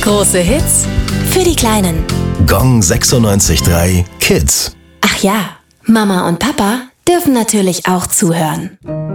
Große Hits für die Kleinen. Gong 96.3 Kids. Ach ja, Mama und Papa dürfen natürlich auch zuhören.